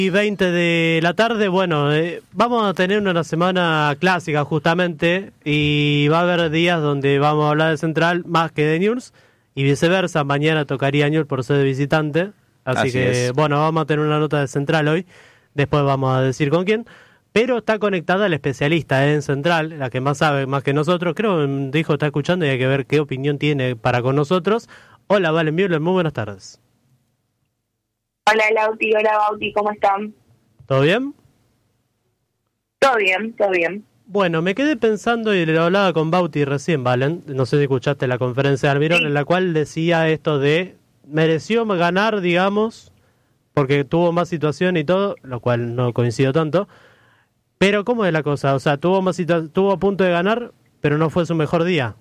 Y 20 de la tarde, bueno, vamos a tener una semana clásica justamente y va a haber días donde vamos a hablar de Central más que de Newell's y viceversa, mañana tocaría Newell's por ser de visitante, así que es. Bueno, vamos a tener una nota de Central hoy, después vamos a decir con quién, pero está conectada el especialista en Central, la que más sabe más que nosotros, creo, dijo, está escuchando y hay que ver qué opinión tiene para con nosotros. Hola, Valen Müller, muy buenas tardes. Hola Lauti, hola Bauti, ¿cómo están? ¿Todo bien? Todo bien, todo bien. Bueno, me quedé pensando y lo hablaba con Bauti recién, Valen, no sé si escuchaste la conferencia de Almirón, sí, en la cual decía esto de mereció ganar, digamos, porque tuvo más situación y todo, lo cual no coincido tanto, pero ¿cómo es la cosa? O sea, tuvo a punto de ganar, pero no fue su mejor día.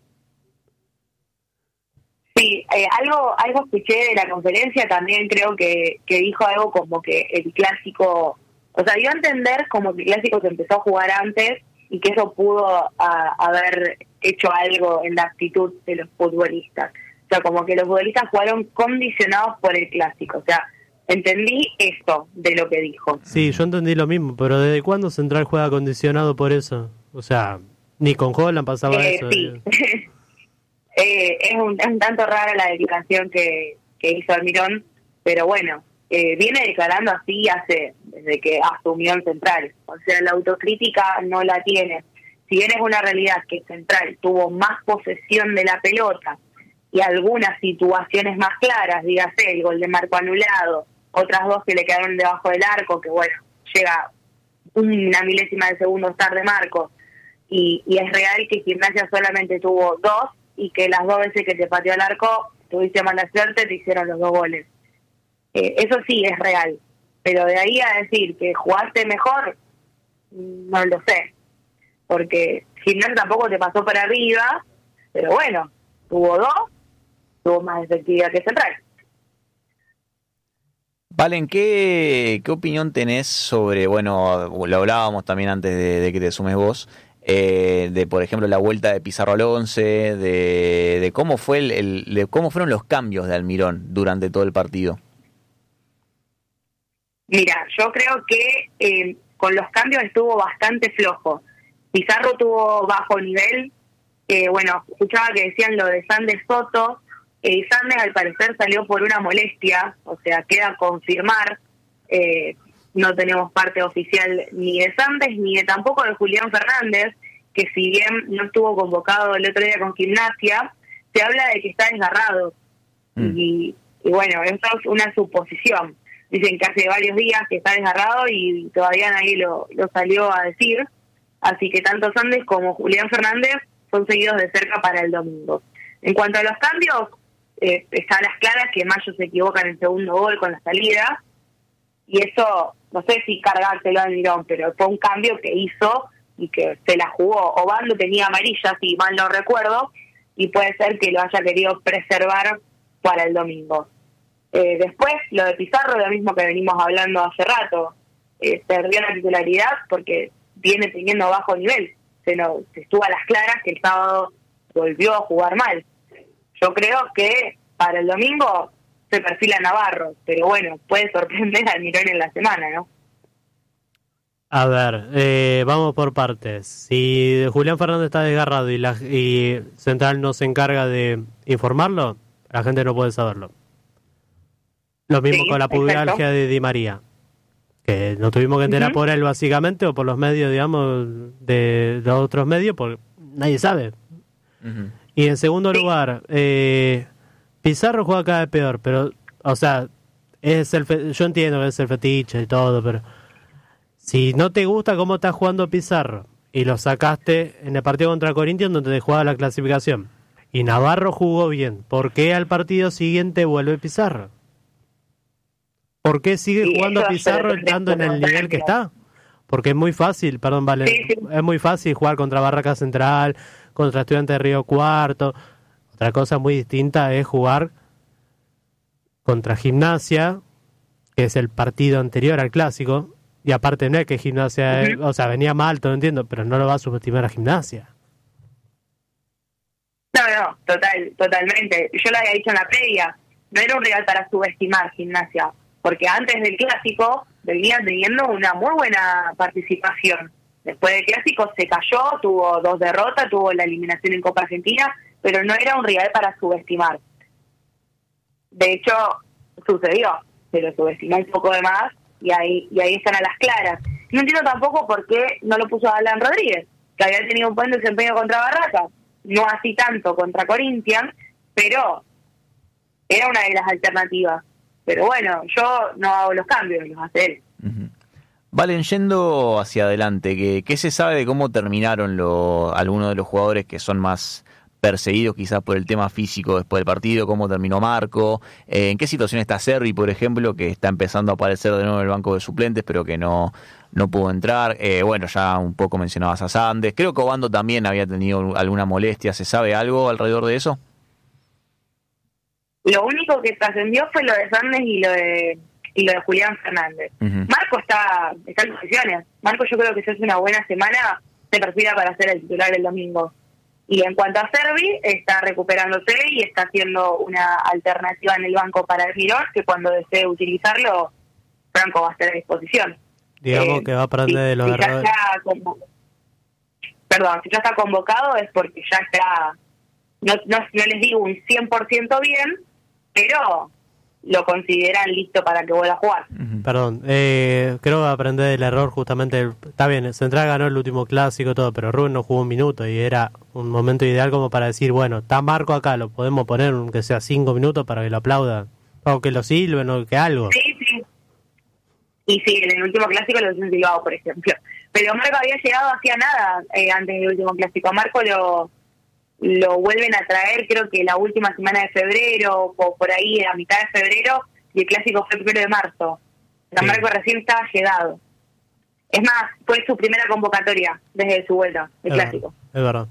Sí, algo escuché de la conferencia, también creo que dijo algo como que el clásico, o sea, dio a entender como que el clásico se empezó a jugar antes y que eso pudo haber hecho algo en la actitud de los futbolistas. O sea, como que los futbolistas jugaron condicionados por el clásico. O sea, entendí eso de lo que dijo. Sí, yo entendí lo mismo, pero ¿desde cuándo Central juega condicionado por eso? O sea, ni con Holland pasaba eso. Sí. Es un tanto rara la declaración que hizo Almirón, pero bueno, viene declarando así desde que asumió en Central. O sea, la autocrítica no la tiene. Si bien es una realidad que Central tuvo más posesión de la pelota y algunas situaciones más claras, dígase, el gol de Marco anulado, otras dos que le quedaron debajo del arco, que bueno, llega una milésima de segundo tarde Marco, y es real que Gimnasia solamente tuvo dos, y que las dos veces que te pateó el arco, tuviste mala suerte, te hicieron los dos goles. Eso sí es real, pero de ahí a decir que jugaste mejor, no lo sé, porque Gimnasia tampoco te pasó por arriba, pero bueno, tuvo más efectividad que Central. Valen, ¿qué opinión tenés sobre, bueno, lo hablábamos también antes de que te sumes vos, de por ejemplo la vuelta de Pizarro al 11, de cómo fue de cómo fueron los cambios de Almirón durante todo el partido? Mira, yo creo que con los cambios estuvo bastante flojo. Pizarro tuvo bajo nivel, bueno, escuchaba que decían lo de Sandes Soto. Sandes al parecer salió por una molestia, o sea, queda a confirmar. No tenemos parte oficial ni de Sandes ni de tampoco de Julián Fernández, que si bien no estuvo convocado el otro día con Gimnasia, se habla de que está desgarrado. Y bueno, eso es una suposición. Dicen que hace varios días que está desgarrado y todavía nadie lo salió a decir. Así que tanto Sandes como Julián Fernández son seguidos de cerca para el domingo. En cuanto a los cambios, están las claras que Mayo se equivoca en el segundo gol con la salida. Y eso, no sé si cargárselo a Almirón, pero fue un cambio que hizo y que se la jugó. Obando tenía amarilla, si mal no recuerdo, y puede ser que lo haya querido preservar para el domingo. Después, lo de Pizarro, lo mismo que venimos hablando hace rato. Perdió la titularidad porque viene teniendo bajo nivel. Se estuvo a las claras que el sábado volvió a jugar mal. Yo creo que para el domingo se perfila Navarro, pero bueno, puede sorprender a Almirón en la semana, ¿no? A ver, vamos por partes. Si Julián Fernández está desgarrado y Central no se encarga de informarlo, la gente no puede saberlo. Lo mismo con la pubalgia de Di María, que nos tuvimos que enterar por él básicamente, o por los medios, digamos, de los otros medios, porque nadie sabe. Y en segundo lugar, Pizarro juega cada vez peor, pero, o sea, yo entiendo que es el fetiche y todo, pero si no te gusta cómo está jugando Pizarro y lo sacaste en el partido contra Corinthians donde te jugaba la clasificación y Navarro jugó bien, ¿por qué al partido siguiente vuelve Pizarro? ¿Por qué sigue jugando Pizarro estando en el nivel que está? Porque es muy fácil, perdón, Vale, es muy fácil jugar contra Barraca Central, contra Estudiantes de Río Cuarto. Otra cosa muy distinta es jugar contra Gimnasia, que es el partido anterior al clásico, y aparte no es que Gimnasia, o sea, venía mal, todo entiendo, pero no lo va a subestimar a Gimnasia. No, totalmente. Yo lo había dicho en la previa, no era un rival para subestimar Gimnasia, porque antes del clásico venía teniendo una muy buena participación. Después del Clásico se cayó, tuvo 2 derrotas, tuvo la eliminación en Copa Argentina, pero no era un rival para subestimar. De hecho, sucedió, pero subestimó un poco de más y ahí están a las claras. No entiendo tampoco por qué no lo puso Alan Rodríguez, que había tenido un buen desempeño contra Barracas, no así tanto contra Corinthians, pero era una de las alternativas. Pero bueno, yo no hago los cambios, los hace él. Uh-huh. Valen, yendo hacia adelante, ¿qué se sabe de cómo terminaron algunos de los jugadores que son más perseguidos quizás por el tema físico después del partido? ¿Cómo terminó Marco? ¿En qué situación está Servi, por ejemplo, que está empezando a aparecer de nuevo en el banco de suplentes, pero que no pudo entrar? Bueno, ya un poco mencionabas a Sandes. Creo que Obando también había tenido alguna molestia. ¿Se sabe algo alrededor de eso? Lo único que trascendió fue lo de Sandes y lo de Julián Fernández. Uh-huh. Marco está en posiciones. Marco, yo creo que si hace una buena semana se perfila para ser el titular el domingo. Y en cuanto a Servi, está recuperándose y está haciendo una alternativa en el banco para el Girón, que cuando desee utilizarlo, Franco va a estar a disposición. Digamos que va a aprender de los errores. Si ya está convocado es porque ya está, no les digo un 100% bien, pero lo consideran listo para que vuelva a jugar. Perdón, creo que aprender del error justamente. Está bien, Central ganó el último Clásico todo, pero Rubén no jugó un minuto y era un momento ideal como para decir, bueno, está Marco acá, lo podemos poner aunque sea 5 minutos para que lo aplaudan, o que lo silben, o que algo. Sí. Y sí, en el último Clásico lo hubiesen silbado, por ejemplo. Pero Marco había llegado hacía nada antes del último Clásico. Marco lo vuelven a traer, creo que la última semana de febrero, o por ahí, a mitad de febrero, y el Clásico fue el 1 de marzo. O sea, sí. Marco recién estaba llegado. Es más, fue su primera convocatoria desde su vuelta, el Clásico. Es verdad.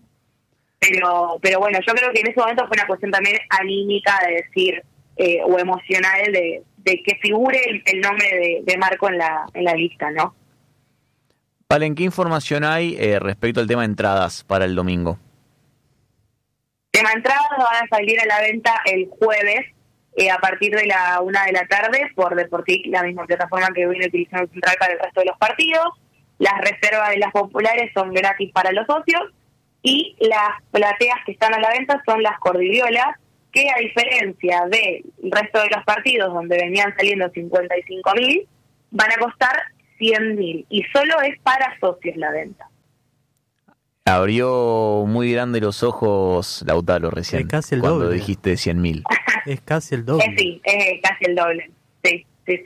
Pero bueno, yo creo que en ese momento fue una cuestión también anímica de decir, o emocional, de que figure el nombre de Marco en la lista, ¿no? Valen, ¿qué información hay respecto al tema de entradas para el domingo? Tema entradas van a salir a la venta el jueves a partir de la 1 de la tarde por Deportic, la misma plataforma que viene utilizando Central para el resto de los partidos. Las reservas de las populares son gratis para los socios y las plateas que están a la venta son las Cordilliolas, que a diferencia del resto de los partidos donde venían saliendo 55.000, van a costar 100.000 y solo es para socios la venta. Abrió muy grande los ojos Lautaro recién, casi el cuando doble. Dijiste 100.000. Es casi el doble. Sí, es casi el doble. Sí.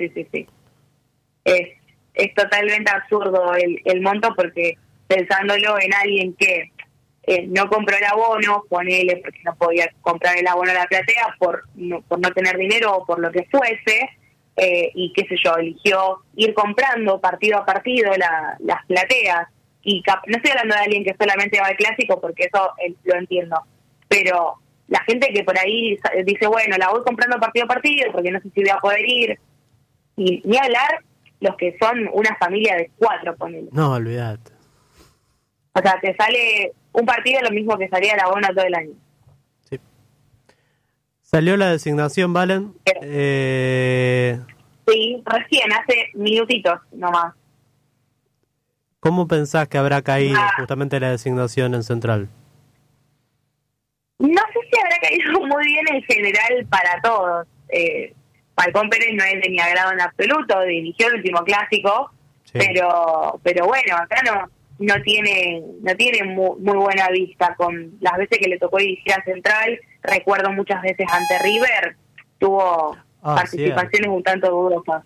Es totalmente absurdo el monto, porque pensándolo en alguien que no compró el abono, ponele porque no podía comprar el abono a la platea por no tener dinero o por lo que fuese, y qué sé yo, eligió ir comprando partido a partido las plateas. Y no estoy hablando de alguien que solamente va al Clásico, porque eso lo entiendo, pero la gente que por ahí dice, bueno, la voy comprando partido a partido porque no sé si voy a poder ir, y ni hablar los que son una familia de 4, ponele. No, olvidate. O sea, te sale un partido lo mismo que salía la abono todo el año. Sí. Salió la designación, Valen. Sí, recién, hace minutitos nomás. ¿Cómo pensás que habrá caído justamente la designación en Central? No sé si habrá caído muy bien en general para todos. Falcón Pérez no es de mi agrado en absoluto, dirigió el último Clásico, sí. pero bueno, acá no tiene muy buena vista. Con las veces que le tocó dirigir a Central, recuerdo muchas veces ante River, tuvo participaciones un tanto dudosas.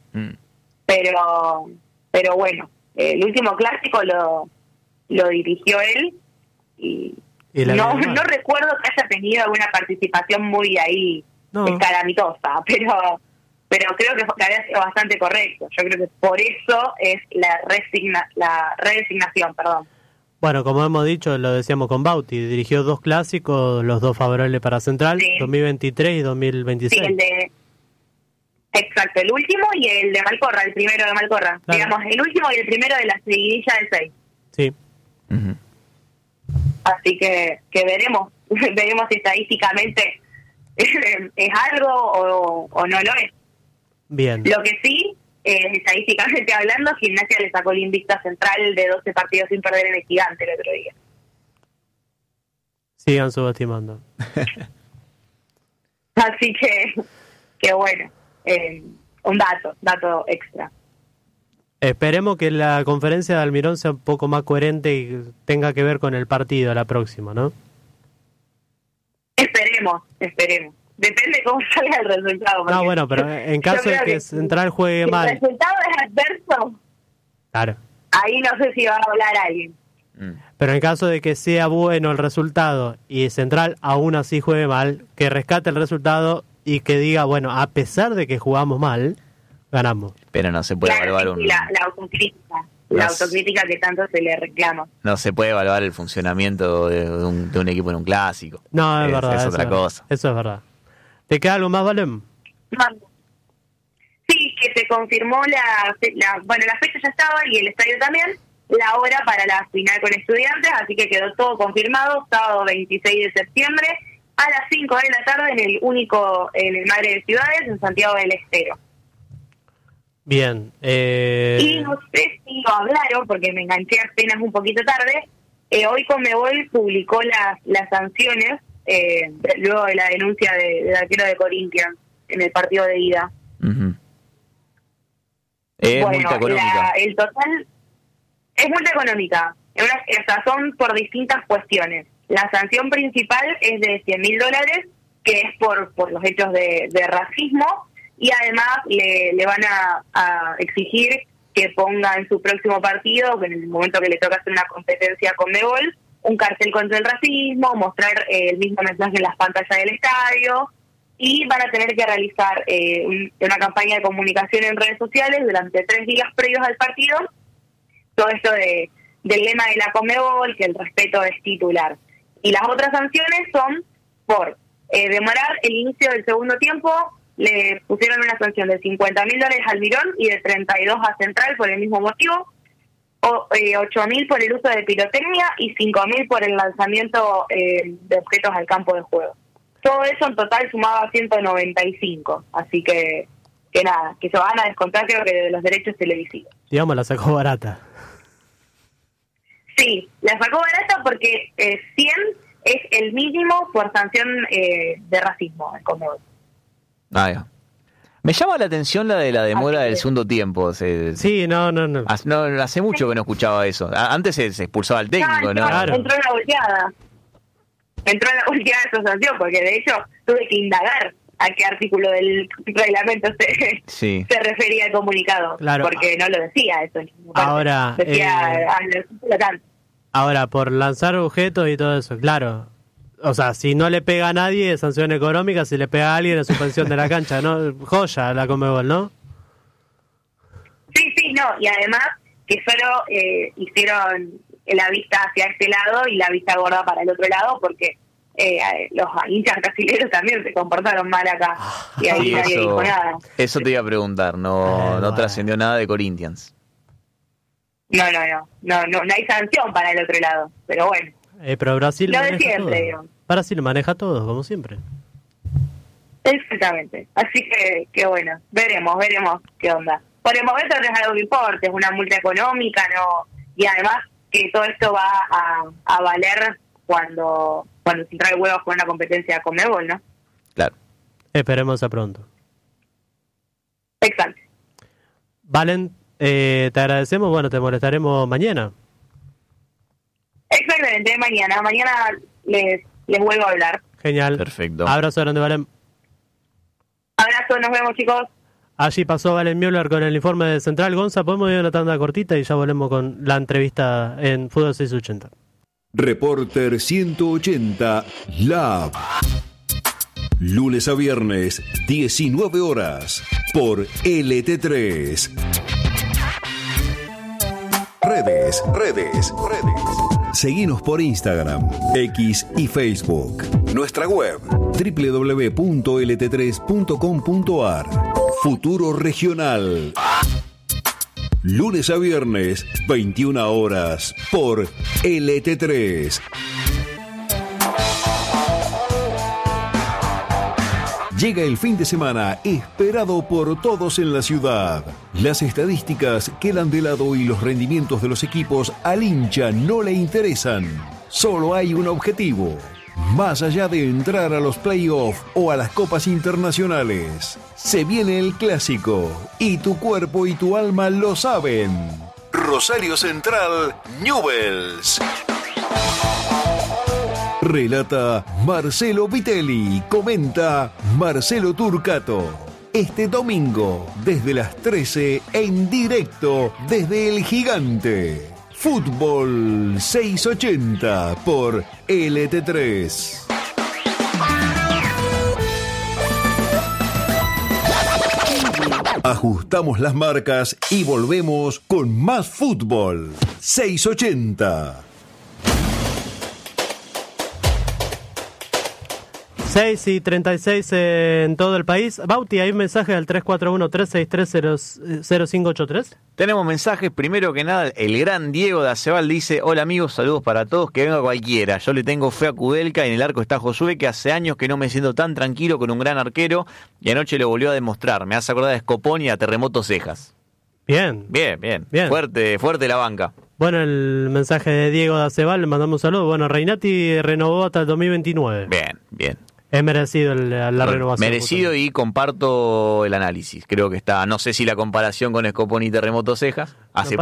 Pero bueno, el último Clásico lo dirigió él y no recuerdo que haya tenido alguna participación muy ahí escalamitosa, pero creo que había sido bastante correcto. Yo creo que por eso es la redesignación. Bueno, como hemos dicho, lo decíamos con Bauti, dirigió 2 clásicos, los 2 favorables para Central, sí. 2023 y 2026. Sí, exacto, el último y el de Malcorra, el primero de Malcorra. Claro. Digamos, el último y el primero de la seguidilla de 6. Sí. Uh-huh. Así que veremos si estadísticamente es algo o no lo es. Bien. Lo que sí, estadísticamente hablando, Gimnasia le sacó el invicto a Central de 12 partidos sin perder en el Gigante el otro día. Sigan subestimando. Así que bueno, un dato extra. Esperemos que la conferencia de Almirón sea un poco más coherente y tenga que ver con el partido la próxima, ¿no? Esperemos. Depende cómo salga el resultado. No, bueno, pero en caso de que Central juegue si mal. el resultado es adverso, Claro. ahí no sé si va a hablar alguien. Pero en caso de que sea bueno el resultado y Central aún así juegue mal, que rescate el resultado y que diga, bueno, a pesar de que jugamos mal, ganamos. Pero no se puede evaluar la autocrítica. La autocrítica que tanto se le reclama. No se puede evaluar el funcionamiento de un equipo en un clásico. No, es verdad. Es otra cosa. Eso es verdad. ¿Te queda algo más, Valen? Sí, que se confirmó la fecha ya estaba y el estadio también, la hora para la final con Estudiantes, así que quedó todo confirmado, sábado 26 de septiembre, a las 5 de la tarde en el Madre de Ciudades, en Santiago del Estero. Bien. Y no sé si lo hablaron, porque me enganché apenas un poquito tarde, hoy Conmebol publicó las sanciones, luego de la denuncia del arquero de Corinthians en el partido de ida. Uh-huh. Es multa económica. El total es multa económica. Son por distintas cuestiones. La sanción principal es de $100.000, que es por los hechos de racismo, y además le van a exigir que ponga en su próximo partido, en el momento que le toca hacer una competencia con Conmebol, un cartel contra el racismo, mostrar el mismo mensaje en las pantallas del estadio, y van a tener que realizar una campaña de comunicación en redes sociales durante 3 días previos al partido. Todo esto del lema de la Conmebol, que el respeto es titular. Y las otras sanciones son por demorar el inicio del segundo tiempo. Le pusieron una sanción de $50.000 al Almirón y de 32 a Central por el mismo motivo, $8.000 por el uso de pirotecnia y $5.000 por el lanzamiento de objetos al campo de juego. Todo eso en total sumaba 195, así que nada, que se van a descontar, creo que de los derechos televisivos. Digamos, la sacó barata. Sí, la sacó barata porque 100 es el mínimo por sanción de racismo en Conmebol. Me llama la atención la de la demora del segundo tiempo. Sí, no. Hace mucho que no escuchaba eso. Antes se expulsaba al técnico, ¿no? Claro. Entró en la volteada de esa sanción, porque de hecho tuve que indagar a qué artículo del reglamento se refería al comunicado, claro, porque no lo decía eso. Ahora, decía, por lanzar objetos y todo eso, claro. O sea, si no le pega a nadie, es sanción económica. Si le pega a alguien, es suspensión de la cancha, ¿no? Joya la Conmebol, ¿no? Sí, no. Y además que solo hicieron la vista hacia este lado y la vista gorda para el otro lado, porque los hinchas brasileños también se comportaron mal acá. Y ahí nadie dijo nada. Eso te iba a preguntar. No trascendió nada de Corinthians. No hay sanción para el otro lado. Pero bueno. Pero Brasil lo maneja de siempre, todo. digo. Brasil maneja todo, como siempre. Exactamente. Así que bueno, veremos qué onda. Por el momento no es algo que importe, es una multa económica, no, y además que todo esto va a valer cuando Central vuelva con una competencia con Conmebol, ¿no? Claro. Esperemos a pronto. Exacto. Valen, te agradecemos. Bueno, te molestaremos mañana. Exactamente, mañana les vuelvo a hablar. Genial. Perfecto. Abrazo grande, Valen. Abrazo, nos vemos, chicos. Allí pasó Valen Müller con el informe de Central. Gonza, podemos ir a una tanda cortita y ya volvemos con la entrevista en Fútbol 680. Reporter 180 Lab. Lunes a viernes, 19 horas, por LT3. Redes. Seguinos por Instagram, X y Facebook. Nuestra web, www.lt3.com.ar. Futuro Regional. Lunes a viernes, 21 horas, por LT3. Llega el fin de semana esperado por todos en la ciudad. Las estadísticas quedan de lado y los rendimientos de los equipos al hincha no le interesan. Solo hay un objetivo. Más allá de entrar a los playoffs o a las copas internacionales, se viene el clásico y tu cuerpo y tu alma lo saben. Rosario Central, Newell's. Relata Marcelo Vitelli, comenta Marcelo Turcato. Este domingo, desde las 13, en directo desde El Gigante. Fútbol 680 por LT3. Ajustamos las marcas y volvemos con más fútbol. 680. 6:36 en todo el país. Bauti, ¿hay un mensaje al 341-363-0583? Tenemos mensajes. Primero que nada, el gran Diego de Acebal dice: hola amigos, saludos para todos, que venga cualquiera. Yo le tengo fe a Kudelka, en el arco está Josué, que hace años que no me siento tan tranquilo con un gran arquero, y anoche lo volvió a demostrar. Me hace acordar a Scoponi y a Terremoto Cejas. Bien. Fuerte la banca. Bueno, el mensaje de Diego de Acebal, le mandamos un saludo. Bueno, Reinati renovó hasta el 2029. Bien. Es merecido la renovación. Merecido, y comparto el análisis. Creo que está, no sé si la comparación con Scoponi y Terremoto Cejas. Hace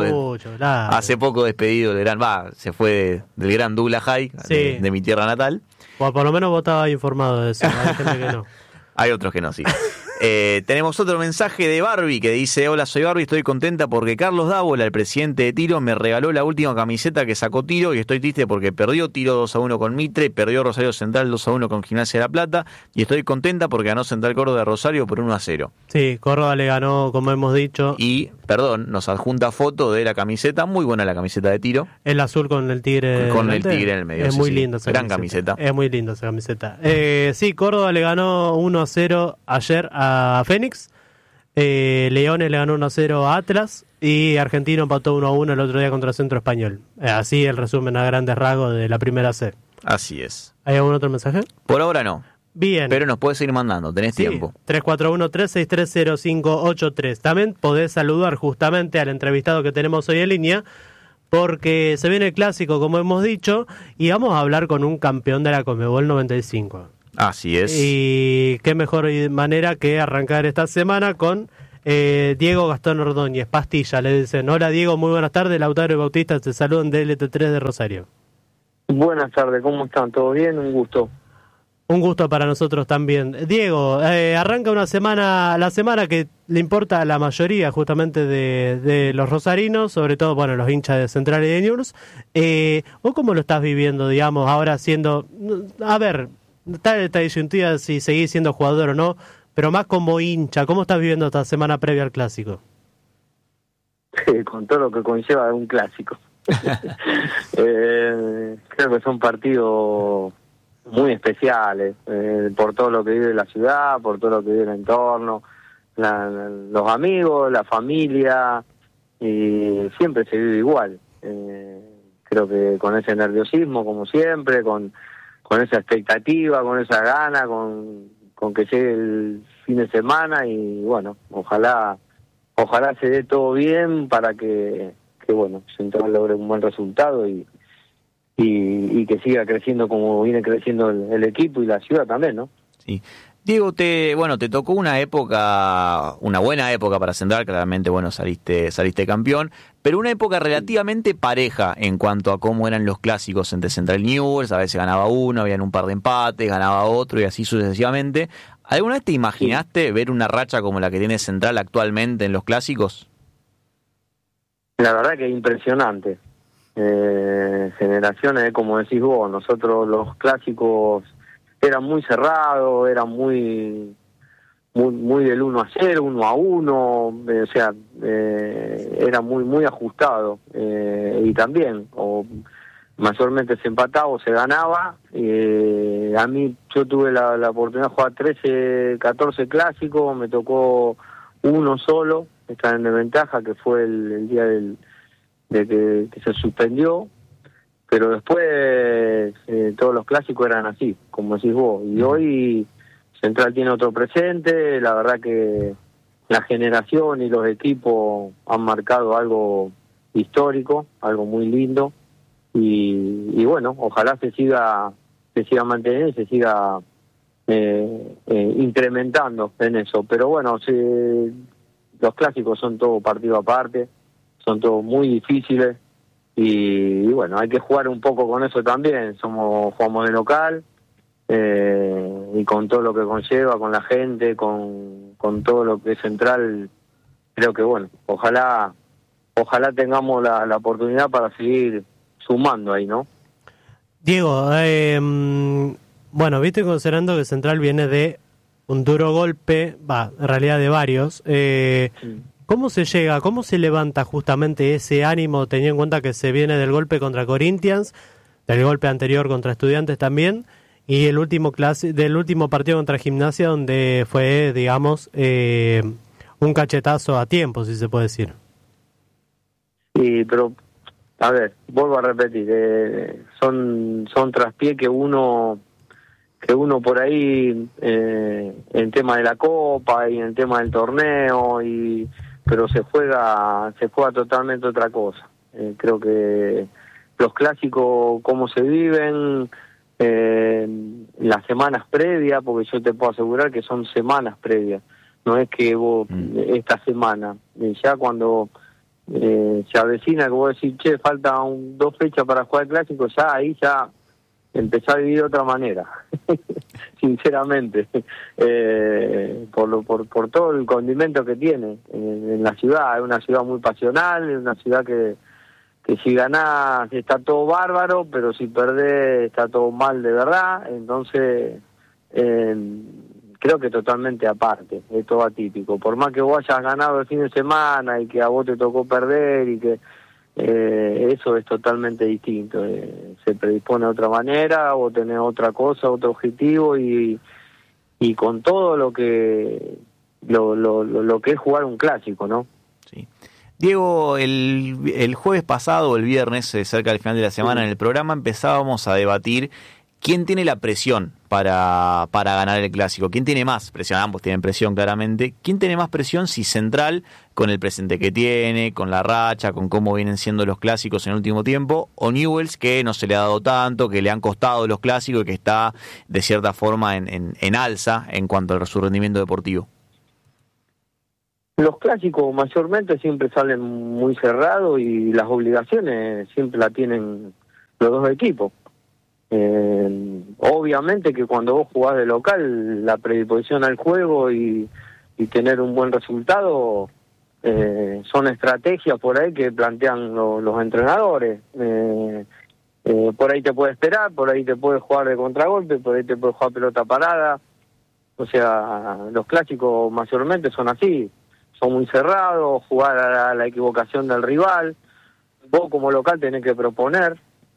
poco despedido del gran, se fue del gran Douglas High, sí, de mi tierra natal. O por lo menos vos estabas informado de eso. Hay gente que no. Hay otros que no, sí. Tenemos otro mensaje de Barbie que dice: hola, soy Barbie, estoy contenta porque Carlos Dávola, el presidente de Tiro, me regaló la última camiseta que sacó Tiro, y estoy triste porque perdió Tiro 2-1 con Mitre, perdió Rosario Central 2-1 con Gimnasia de La Plata, y estoy contenta porque ganó Central Córdoba de Rosario por 1-0. Sí, Córdoba le ganó, como hemos dicho. Y, nos adjunta foto de la camiseta, muy buena la camiseta de Tiro. El azul con el tigre. Con el tigre en el medio. Es muy linda esa gran camiseta. Es muy linda esa camiseta. Sí, Córdoba le ganó 1-0 ayer a Fénix. Leones le ganó 1-0 a Atlas, y Argentino empató 1-1 el otro día contra Centro Español. Así el resumen a grandes rasgos de la primera C. Así es. ¿Hay algún otro mensaje? Por ahora no. Bien. Pero nos puedes ir mandando, tenés tiempo. 341-363-0583. También podés saludar justamente al entrevistado que tenemos hoy en línea, porque se viene el clásico, como hemos dicho, y vamos a hablar con un campeón de la Conmebol 95. Así es. Y qué mejor manera que arrancar esta semana con Diego Gastón Ordóñez, Pastilla. Le dicen: hola Diego, muy buenas tardes, Lautaro y Bautista te saludan de LT3 de Rosario. Buenas tardes, ¿cómo están? ¿Todo bien? Un gusto. Un gusto para nosotros también. Diego, arranca una semana, la semana que le importa a la mayoría justamente de los rosarinos, sobre todo, bueno, los hinchas de Central y de Newell's. ¿Vos cómo lo estás viviendo, digamos, ahora siendo, a ver, está esta disyuntiva si seguís siendo jugador o no, pero más como hincha, ¿cómo estás viviendo esta semana previa al clásico? Con todo lo que conlleva de un clásico. Creo que son partidos muy especiales, por todo lo que vive la ciudad, por todo lo que vive el entorno, los amigos, la familia, y siempre se vive igual. Creo que con ese nerviosismo, como siempre, con esa expectativa, con esa gana, con que llegue el fin de semana, y bueno, ojalá se dé todo bien para que bueno, Central logre un buen resultado y que siga creciendo como viene creciendo el equipo y la ciudad también, ¿no? Sí. Diego, te tocó una buena época para Central, claramente, bueno, saliste campeón, pero una época relativamente pareja en cuanto a cómo eran los clásicos entre Central y Newell's. A veces ganaba uno, habían un par de empates, ganaba otro y así sucesivamente. ¿Alguna vez te imaginaste ver una racha como la que tiene Central actualmente en los clásicos? La verdad que es impresionante. Generaciones, como decís vos, nosotros los clásicos eran muy cerrados, eran muy del 1-0, 1-1, o sea, era muy ajustado, y también, o mayormente se empataba o se ganaba. A mí, yo tuve la oportunidad de jugar 13, 14 clásicos, me tocó uno solo, estar en desventaja, que fue el día de que se suspendió, pero después todos los clásicos eran así, como decís vos, y hoy Central tiene otro presente, la verdad que la generación y los equipos han marcado algo histórico, algo muy lindo, y bueno, ojalá se siga manteniendo y se siga incrementando en eso. Pero bueno, los clásicos son todo partido aparte, son todos muy difíciles, y bueno, hay que jugar un poco con eso también. Jugamos de local, y con todo lo que conlleva, con la gente, con todo lo que es Central, creo que bueno, ojalá tengamos la oportunidad para seguir sumando ahí, ¿no? Diego, bueno, viste, considerando que Central viene de un duro golpe, en realidad de varios, ¿cómo se llega, cómo se levanta justamente ese ánimo, teniendo en cuenta que se viene del golpe contra Corinthians, del golpe anterior contra Estudiantes también, y del último partido contra Gimnasia, donde fue, digamos, un cachetazo a tiempo, si se puede decir? Sí, pero a ver, vuelvo a repetir, son traspié que uno por ahí, en tema de la Copa y en el tema del torneo, pero se juega totalmente otra cosa. Creo que los clásicos, cómo se viven, las semanas previas, porque yo te puedo asegurar que son semanas previas, no es que vos esta semana, ya cuando se avecina que vos decís, che, faltan 2 fechas para jugar el clásico, ya ahí ya empezá a vivir de otra manera, sinceramente, por todo el condimento que tiene en la ciudad. Es una ciudad muy pasional, es una ciudad que si ganás está todo bárbaro, pero si perdés está todo mal de verdad. Entonces creo que totalmente aparte, es todo atípico. Por más que vos hayas ganado el fin de semana y que a vos te tocó perder, y que eso es totalmente distinto. Se predispone de otra manera, o tenés otra cosa, otro objetivo, y con todo lo que es jugar un clásico, ¿no? Sí. Diego, el jueves pasado, el viernes, cerca del final de la semana, en el programa empezábamos a debatir quién tiene la presión para ganar el clásico. ¿Quién tiene más presión? Ambos tienen presión, claramente. ¿Quién tiene más presión? Si Central, con el presente que tiene, con la racha, con cómo vienen siendo los clásicos en el último tiempo, o Newell's, que no se le ha dado tanto, que le han costado los clásicos y que está de cierta forma en alza en cuanto a su rendimiento deportivo. Los clásicos mayormente siempre salen muy cerrados, y las obligaciones siempre la tienen los dos equipos. Obviamente que cuando vos jugás de local, la predisposición al juego y tener un buen resultado son estrategias por ahí que plantean los entrenadores. Por ahí te puede esperar, por ahí te puede jugar de contragolpe, por ahí te puede jugar pelota parada. O sea, los clásicos mayormente son así, son muy cerrados, jugar a la equivocación del rival. Vos como local tenés que proponer,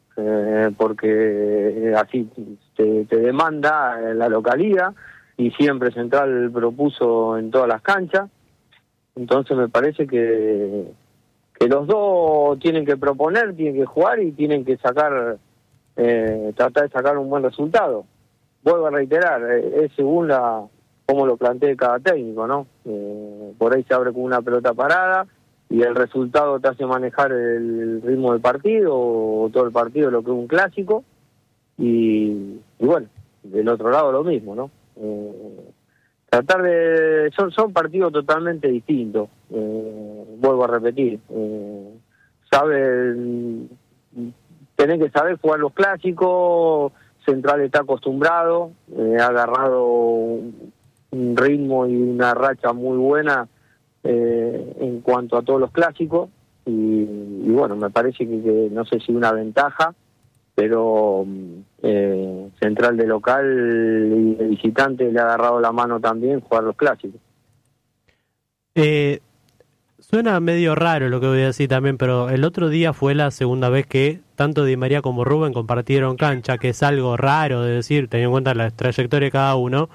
porque así te demanda la localidad, y siempre Central propuso en todas las canchas. Entonces me parece que los dos tienen que proponer, tienen que jugar y tienen que tratar de sacar un buen resultado. Vuelvo a reiterar, es según cómo lo plantee cada técnico, ¿no? Por ahí se abre con una pelota parada y el resultado te hace manejar el ritmo del partido, o todo el partido, lo que es un clásico, y bueno, del otro lado lo mismo, ¿no? Tratar de... Son partidos totalmente distintos, vuelvo a repetir. Tenés que saber jugar los clásicos. Central está acostumbrado, ha agarrado un ritmo y una racha muy buena en cuanto a todos los clásicos, y bueno, me parece que no sé si una ventaja, pero Central de local y de visitante le ha agarrado la mano también jugar los clásicos. Suena medio raro lo que voy a decir también, pero el otro día fue la segunda vez que tanto Di María como Rubén compartieron cancha, que es algo raro de decir, teniendo en cuenta la trayectoria de cada uno.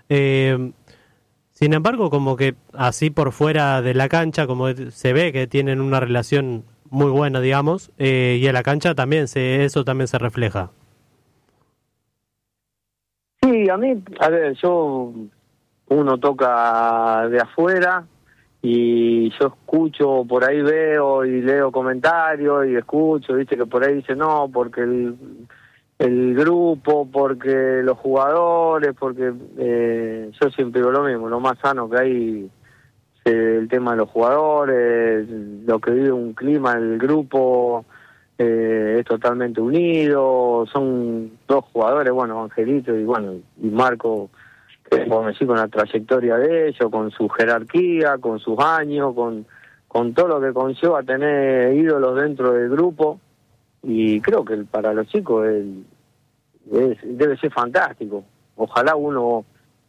Sin embargo, como que así por fuera de la cancha, como se ve que tienen una relación muy buena, digamos, y en la cancha también eso también se refleja. Sí, Sí, a mí, a ver, uno toca de afuera y yo escucho, por ahí veo y leo comentarios y escucho, viste que por ahí dice no, porque el grupo, porque los jugadores, porque yo siempre digo lo mismo, lo más sano que hay es el tema de los jugadores, lo que vive un clima, el grupo es totalmente unido, son dos jugadores, bueno, Angelito y bueno, y Marco, que como decir, con la trayectoria de ellos, con su jerarquía, con sus años, con todo lo que conlleva tener ídolos dentro del grupo, y creo que para los chicos debe ser fantástico. Ojalá uno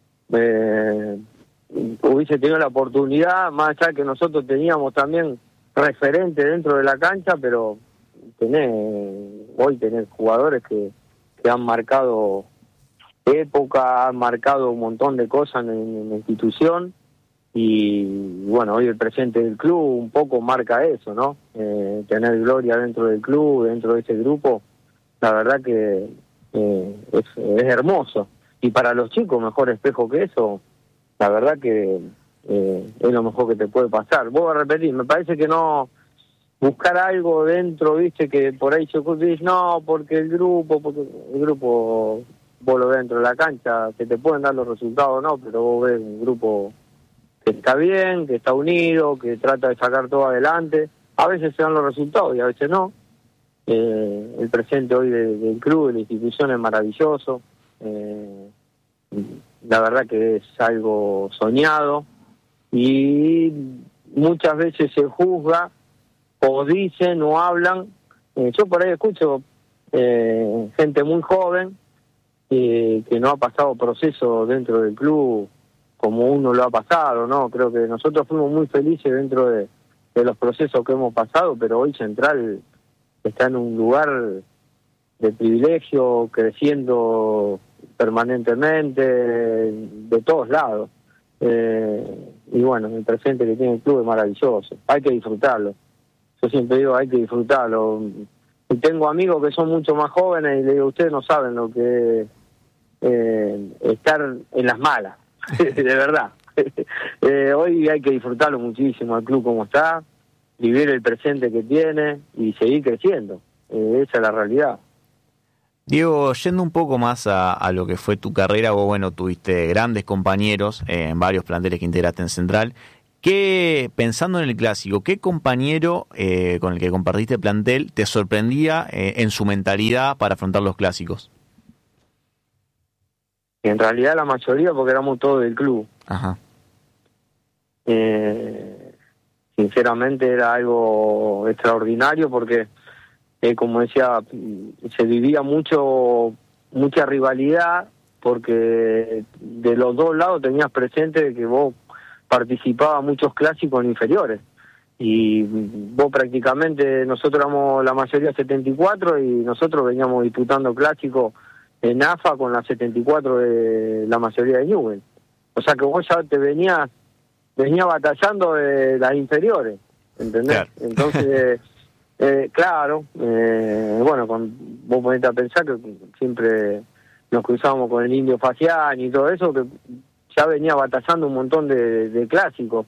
hubiese tenido la oportunidad, más allá que nosotros teníamos también referente dentro de la cancha, pero hoy tener jugadores que han marcado época, han marcado un montón de cosas en la institución, y bueno, hoy el presente del club un poco marca eso, ¿no? Tener gloria dentro del club, dentro de ese grupo, la verdad que es hermoso, y para los chicos mejor espejo que eso, la verdad que es lo mejor que te puede pasar. Vuelvo a repetir, me parece que no buscar algo dentro, viste, que por ahí yo dices, no, porque el grupo vos lo ves dentro de la cancha, que te pueden dar los resultados, no, pero vos ves un grupo que está bien, que está unido, que trata de sacar todo adelante. A veces se dan los resultados y a veces no. El presente hoy del club, de la institución, es maravilloso. La verdad que es algo soñado, y muchas veces se juzga o dicen o hablan. Yo por ahí escucho gente muy joven que no ha pasado proceso dentro del club como uno lo ha pasado, ¿no? Creo que nosotros fuimos muy felices dentro de los procesos que hemos pasado, pero hoy Central está en un lugar de privilegio, creciendo permanentemente de todos lados. Y bueno, el presente que tiene el club es maravilloso, hay que disfrutarlo. Yo siempre digo, hay que disfrutarlo. Y tengo amigos que son mucho más jóvenes y le digo, ustedes no saben lo que es estar en las malas, de verdad. Hoy hay que disfrutarlo muchísimo, el club como está, vivir el presente que tiene y seguir creciendo. Esa es la realidad. Diego, yendo un poco más a lo que fue tu carrera, vos, bueno, tuviste grandes compañeros en varios planteles que integraste en Central. Pensando en el clásico, ¿qué compañero con el que compartiste plantel te sorprendía en su mentalidad para afrontar los clásicos? En realidad la mayoría, porque éramos todos del club. Ajá. Sinceramente era algo extraordinario porque, como decía, se vivía mucha rivalidad, porque de los dos lados tenías presente que vos participabas muchos clásicos en inferiores. Y vos prácticamente, nosotros éramos la mayoría 74 y nosotros veníamos disputando clásicos en AFA con la 74 de la mayoría de Newell. O sea que vos ya te venía batallando de las inferiores, ¿entendés? Claro. Entonces, claro, bueno, vos ponete a pensar que siempre nos cruzábamos con el Indio Faciani y todo eso, que ya venía batallando un montón de clásicos.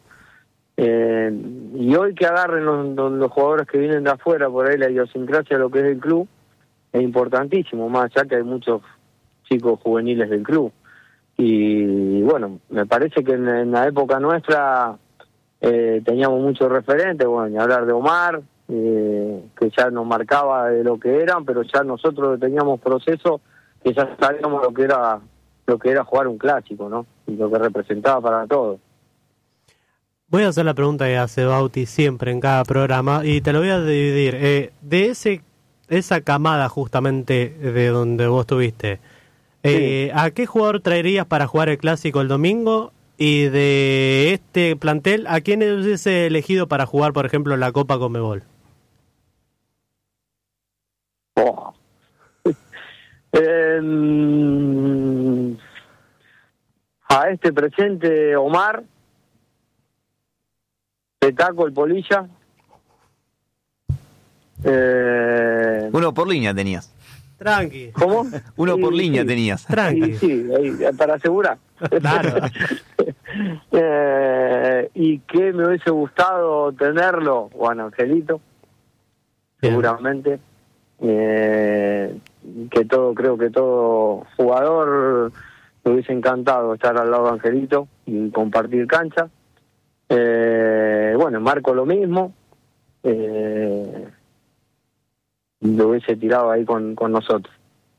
Y hoy que agarren los jugadores que vienen de afuera, por ahí la idiosincrasia de lo que es el club, es importantísimo, más allá que hay muchos chicos juveniles del club. Y bueno, me parece que en la época nuestra teníamos muchos referentes, bueno, ni hablar de Omar, que ya nos marcaba de lo que eran, pero ya nosotros teníamos proceso que ya sabíamos lo que era jugar un clásico, ¿no? Y lo que representaba para todos. Voy a hacer la pregunta que hace Bauti siempre en cada programa y te lo voy a dividir. De esa camada justamente de donde vos estuviste, sí. ¿A qué jugador traerías para jugar el clásico el domingo? Y de este plantel, ¿a quién hubiese elegido para jugar, por ejemplo, la Copa Conmebol? Oh. A este presente, Omar, Petaco, el Polilla. Uno por línea tenías. Tranqui. ¿Cómo? Uno por Sí, línea sí. tenías. Tranqui. Sí, ahí, para asegurar. Claro. ¿Y qué me hubiese gustado tenerlo? Bueno, Angelito, Bien. seguramente. Creo que todo jugador me hubiese encantado estar al lado de Angelito y compartir cancha. Bueno, Marco lo mismo. Lo hubiese tirado ahí con nosotros.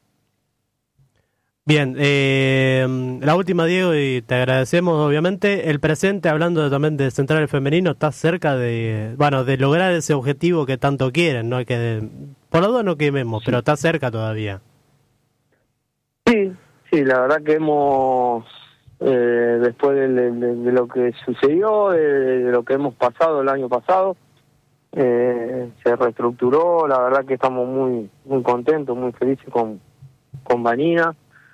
Bien, la última, Diego, y te agradecemos obviamente. El presente, hablando también de Central Femenino, está cerca de lograr ese objetivo que tanto quieren, ¿no? Que por la duda no quememos, pero está cerca todavía. Sí, la verdad que hemos, después de lo que sucedió, de lo que hemos pasado el año pasado, se reestructuró. La verdad que estamos muy contentos, muy felices con Vanina.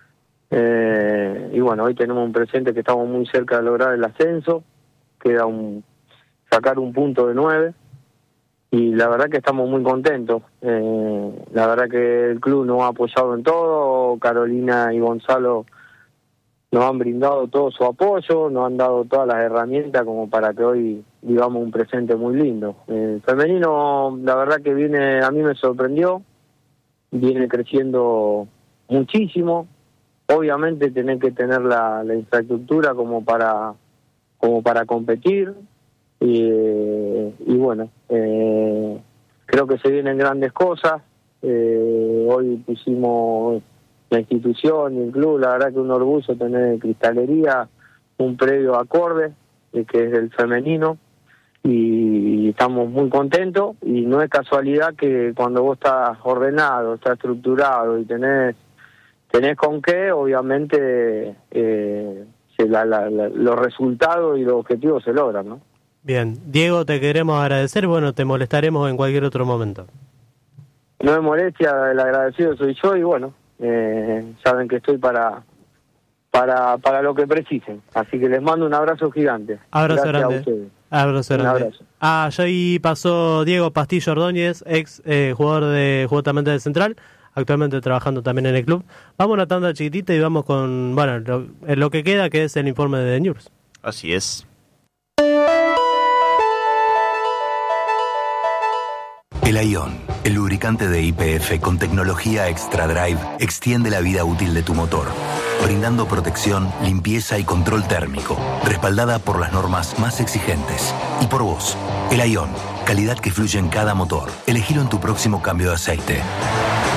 Y bueno, hoy tenemos un presente que estamos muy cerca de lograr el ascenso. Queda sacar un punto de 9. Y la verdad que estamos muy contentos. La verdad que el club nos ha apoyado en todo. Carolina y Gonzalo nos han brindado todo su apoyo, nos han dado todas las herramientas como para que hoy vivamos un presente muy lindo. El femenino, la verdad que a mí me sorprendió, viene creciendo muchísimo. Obviamente tenés que tener la infraestructura como para competir. Y bueno, creo que se vienen grandes cosas. Hoy pusimos la institución y el club, la verdad que un orgullo tener Cristalería, un predio acorde, que es el femenino, y estamos muy contentos. Y no es casualidad que cuando vos estás ordenado, estás estructurado y tenés con qué, obviamente los resultados y los objetivos se logran, ¿no? Bien, Diego, te queremos agradecer. Bueno, te molestaremos en cualquier otro momento. No me molestia, el agradecido soy yo. Y bueno, saben que estoy para lo que precisen. Así que les mando un abrazo gigante. Abrazo Gracias grande. a ustedes. Abrazo grande. Abrazo. Ya ahí pasó Diego Pastillo Ordóñez, ex jugador también de Central, actualmente trabajando también en el club. Vamos a una tanda chiquitita y vamos con lo que queda, que es el informe de The News. Así es. El Ion, el lubricante de YPF con tecnología Extra Drive, extiende la vida útil de tu motor, brindando protección, limpieza y control térmico, respaldada por las normas más exigentes. Y por vos, el Ion, calidad que fluye en cada motor. Elegilo en tu próximo cambio de aceite.